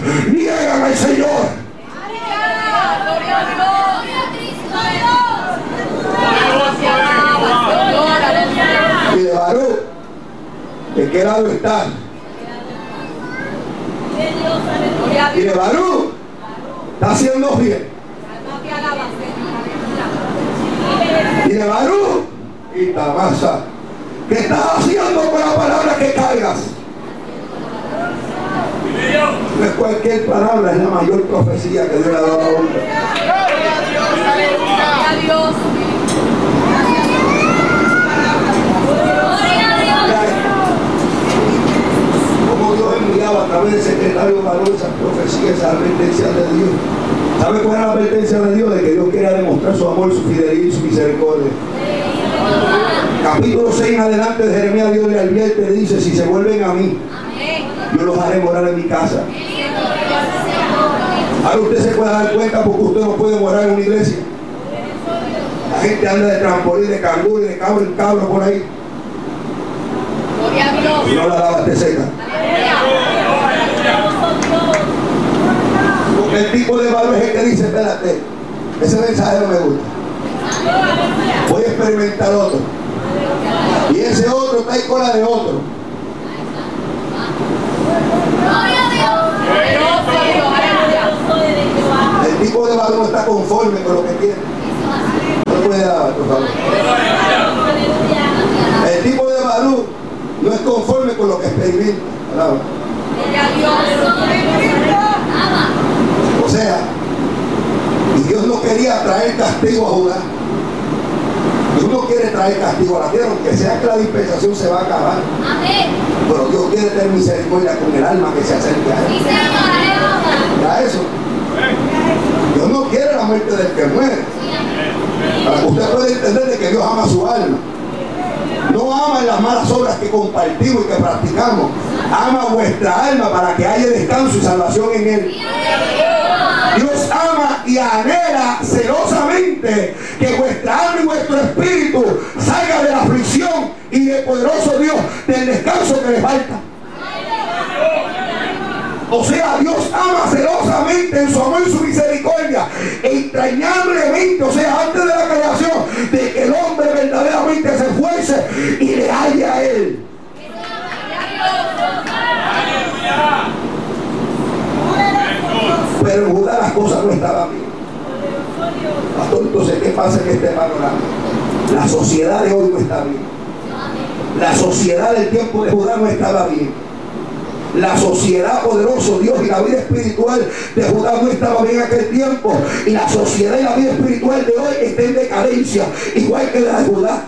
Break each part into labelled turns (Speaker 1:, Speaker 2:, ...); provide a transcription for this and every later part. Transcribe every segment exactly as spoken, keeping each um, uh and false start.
Speaker 1: niegan al Señor. Y de Baruch, ¿de qué lado está? Y de Baruch está haciendo bien. Y de Baruch y Tamasa, ¿qué estás haciendo con la palabra que cargas? No es cualquier palabra, es la mayor profecía que Dios le ha dado a uno.
Speaker 2: Gloria a Dios.
Speaker 1: Como Dios enviaba a través del secretario Baruch esas profecías, esas advertencias de Dios. ¿Sabe cuál es la advertencia de Dios? De que Dios quiere demostrar su amor, su fidelidad y su misericordia. Capítulo seis en adelante de Jeremías, Dios le advierte, le dice: si se vuelven a mí, yo los haré morar en mi casa. Ahora usted se puede dar cuenta porque usted no puede morar en una iglesia. La gente anda de trampolín, de canguro y de cabro en cabro por ahí. Y no la lavaste seca. Porque el tipo de valor es el que dice: espérate, ese mensaje no me gusta, voy a experimentar otro. Y ese otro está ahí con la de otro. El tipo de valor no está conforme con lo que tiene. No puede dar, por favor. El tipo de valor no es conforme con lo que experimenta. O sea, y Dios no quería traer castigo a Judá. Dios no quiere traer castigo a la tierra, aunque sea que la dispensación se va a acabar. Amén. Pero Dios quiere tener misericordia con el alma que se acerque a Él. ¿Ya eso? Dios no quiere la muerte del que muere. Para que usted pueda entender de que Dios ama su alma. No ama en las malas obras que compartimos y que practicamos. Ama vuestra alma para que haya descanso y salvación en Él. Dios ama y anhela celosamente que vuestra alma y vuestro espíritu salga de la aflicción y del poderoso Dios del descanso que le falta. O sea, Dios ama celosamente en su amor y su misericordia, entrañablemente, o sea, antes de la creación, de que el hombre verdaderamente se esfuerce y le halle a Él. Pero en Judá las cosas no estaban bien. Pastor, entonces, ¿qué pasa en este panorama? La sociedad de hoy no está bien. La sociedad del tiempo de Judá no estaba bien. La sociedad, poderoso Dios, y la vida espiritual de Judá no estaba bien en aquel tiempo. Y la sociedad y la vida espiritual de hoy está en decadencia, igual que la de Judá.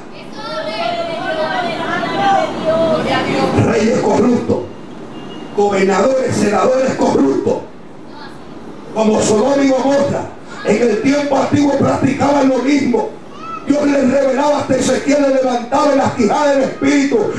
Speaker 1: Reyes corruptos, gobernadores, senadores corruptos, como Sodoma y Gomorra. En el tiempo antiguo practicaban lo mismo. Dios les revelaba hasta Ezequiel, le levantaba en las quijadas del espíritu